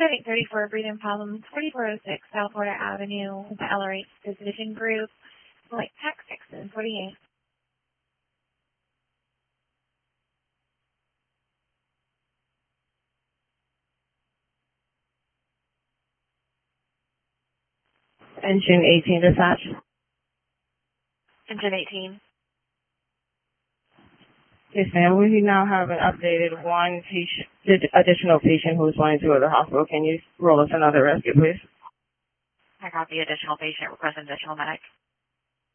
7834, breathing problems, 4406 South Florida Avenue, the LRH Physician Group, like Pack 6 and 48. Engine 18 dispatch. Engine 18. Yes, ma'am. We now have an updated one patient, additional patient who's wanting to go to the hospital. Can you roll us another rescue, please? I got the additional patient request additional medic.